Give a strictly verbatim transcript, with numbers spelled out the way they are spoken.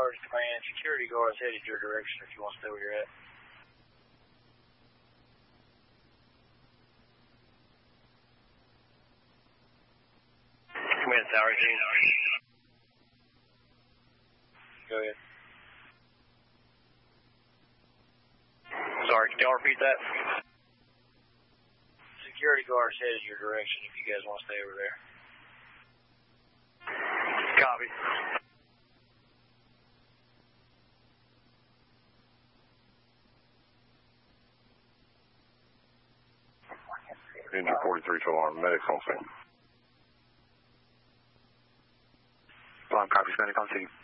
Towers Command. Security guards headed your direction if you want to stay where you're at. Command Towers, Gene. Go ahead. Sorry, can y'all repeat that? Security guards headed your direction if you guys want to stay over there. Copy. Engine forty-three to alarm. Medics on scene. Alarm, copy. Medic on scene.